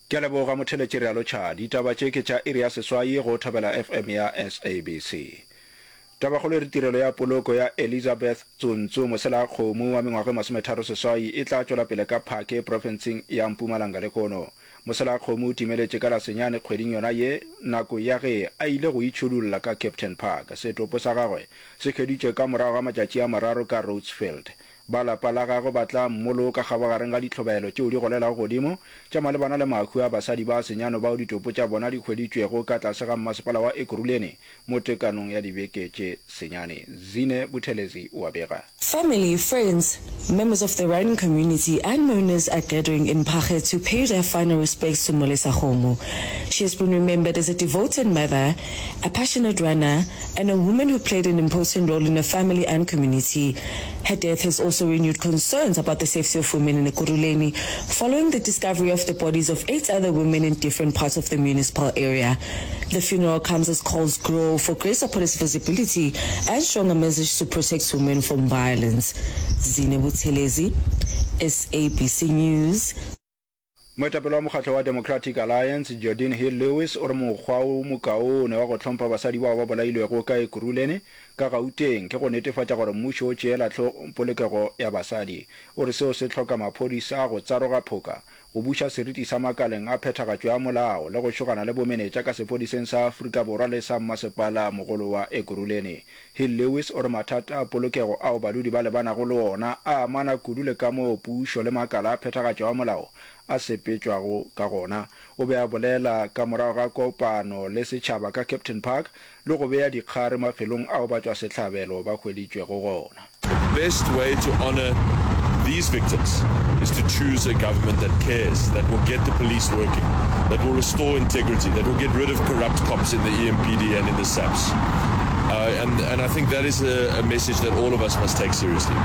ke leboga motheletšere alo tšha ditaba tše ke tša iri ya seswai go Thobela FM ya SABC. Tabagolo re tirelo ya poloko ya Elizabeth Tsuntsu mosela kgomo wa mengwaga 36 e tla tšwela pele ka phake provinceng ya Mpumalanga le kono. Mosela kgomo timeletše ka la senyane kgweding yona ye nako ya ge a ile go itšhudulla ka Captain Park. Setopo sa gagwe se kheditše ka morago ga matšatši a mararo ka Rhodesfield. Ba lapa la gagwe ba tla mmoloka kgabagareng ga ditlhobaelo tšeo di golelago godimo tša malebana le mahu a basadi ba senyano bao ditopo tša bona di hweditšwego ka tlase ga mmasepala wa Ekurhuleni mo tekanong ya dibeke tše senyane. Zine Buthelezi o a bega. Family, friends, members of the riding community and mourners are gathering in Phakhe to pay their final respects to Molesa Kgomo. She has been remembered as a devoted mother, a passionate runner, and a woman who played an important role in her family and community. Her death has also renewed concerns about the safety of women in Ekurhuleni following the discovery of the bodies of 8 other women in different parts of the municipal area. The funeral comes as calls grow for greater police visibility and stronger message to protect women from violence. Zine Buthelezi, SABC News. Moetapele wa mokgatlo wa Democratic Alliance Jordan Hill Lewis o re mokgwa o mokaone wa go tlhompha basadi bao ba bolailwego ka Ekurhuleni ka Gauteng ke go netefatša gore mmušo o tšeela polokego ya basadi. O re seo se tlhoka maphodisa go tsaroga phoka go buša seriti sa makaleng a phethagatšo ya molao le go šogana le bomenetša ka sephodiseng sa Afrika Borwa le sa mmasepala mogolo wa Ekurhuleni. Hill Lewis o re mathata a polokego ao badudi ba lebanago le ona a amana kudu le ka moo pušo le makala a phethagatšo ya molao a sepetšwago ka gona. O be a bolela ka morago ga kopano le setšhaba ka Captain Park le go bea dikgare mafelong ao ba tšwa sehlabelo ba hweditšwego gona. The best way to honor these victims is to choose a government that cares, that will get the police working, that will restore integrity, that will get rid of corrupt cops in the EMPD and in the SAPS. And I think that is a message that all of us must take seriously.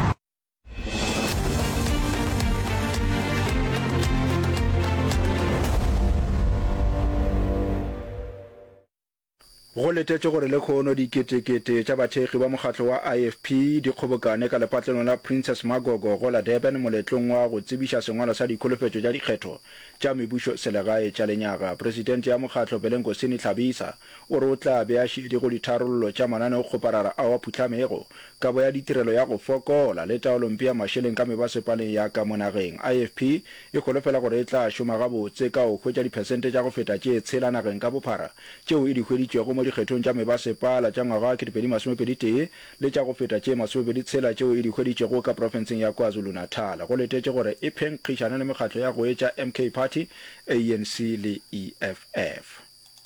Go letetše gore le kgono diketekete tša bathekgi ba mokgatlo wa IFP di kgobokane ka lepatlelong la Princess Magogo go la Durban moletlong wa go tsebiša sengwalo sa dikholofetšo tša dikgetho tša mebušo selegae tša lenyaga. Presidente ya mokgatlo Belenkosini Tlhabisa o re o tla bea šedi go ditharollo tša mananeo kgoparara ao a phutlamego kabo ya ditirelo ya go fokola le taolompe ya mašeleng ka mebasepaleng ya ka monageng. IFP e kgolofela gore e tla šoma gabotse ka go hwetša diphesente tša go feta tše tshela nageng ka bophara tšeo e di hweditšwego mo dikgethong tša mebasepala tša ngwaga 2021 le tša go feta tše 26 tšeo e di hweditšego ka profenseng ya KwaZulu-Natal. Go letetše gore e phenkgišana le mekgatlo ya go etša MK Party, ANC le EFF.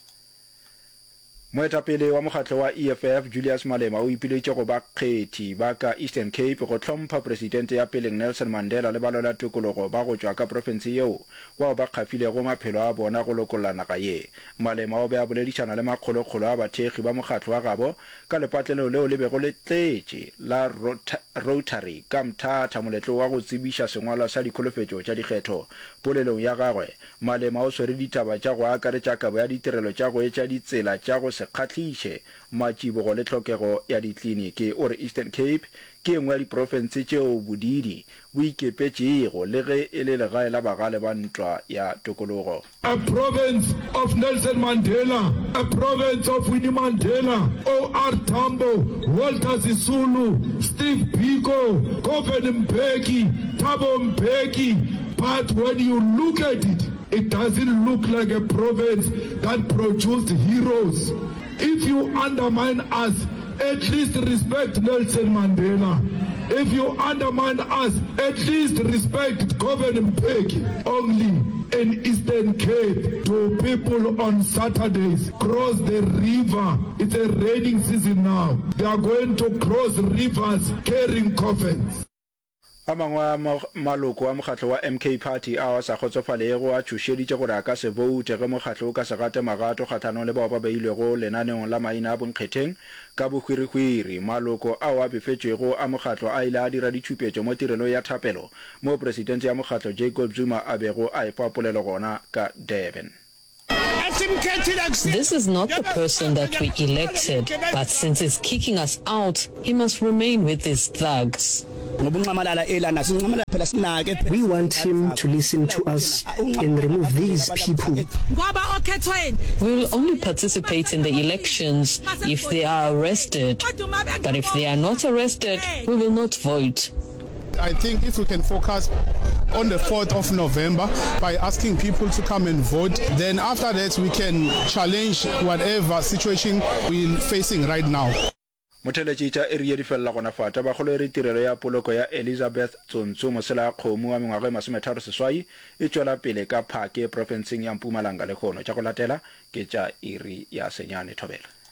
Moetapele wa mokgatlo wa EFF Julius Malema o ipiletše go bakgethi ba ka Eastern Cape go tlhompha presidente ya peleng Nelson Mandela le balo la tokologo ba go tšwa ka profense yeo bao ba kgafilego maphelo a bona go lokolla naga ye. Malema o be a boledišana le makgolokgolo a bathekgi ba mokgatlo wa gabo ka lepatlelo leo le bego le tletše la Rotary ka mthata moletlo wa go tsebiša sengwalo sa dikholofetšo tša dikgetho. Polelong ya gagwe Malema o swere ditaba tša go akaretša kabo ya ditirelo tša go etša ditsela tša go kgatliše matšibogo le tlhokego ya ditliniki. O re Eastern Cape ke engwe ya diprofense tšeo bodidi bo ikepetšego le ge e le legae la bagale ba ntwa ya tokologo. A province of Nelson Mandela, a province of Winnie Mandela, O.R. Tambo, Walter Sisulu, Steve Biko, Govan Mbeki, Thabo Mbeki. But when you look at it, it doesn't look like a province that produced heroes. If you undermine us, at least respect Nelson Mandela. If you undermine us, at least respect Govan Mbeki. Only in Eastern Cape, do people on Saturdays cross the river. It's a raining season now. They are going to cross rivers carrying coffins. A mangwe maloko a mokgatlo wa MK Party a sa kgotsofalego a tšhošeditše gore a ka se voute ge mokgatlo o ka se gate magato kgathanong le bao ba beilwego lenaneong la maina a bonkgetheng ka bohwirihwiri. Maloko ao a befetšwego a mokgatlo a ile a dira ditšhupetšo mo tirelo ya thapelo mo presidente ya mokgatlo Jacob Zuma a bego a epapolelo gona ka Durban. This is not the person that we elected, but since he's kicking us out, he must remain with these thugs. We want him to listen to us and remove these people. We will only participate in the elections if they are arrested. But if they are not arrested, we will not vote. I think if we can focus on the 4th of November by asking people to come and vote, then after that we can challenge whatever situation we're facing right now. Motheletši tša area di fella gona fata ba kgolo re tirelo ya poloko ya Elizabeth Tsontso mosela kgomo wa mengwaga 33 e tšwela pele ka phake provinceng ya Mpumalanga le khono tša go latela ke tša iri ya Senyane Thobela.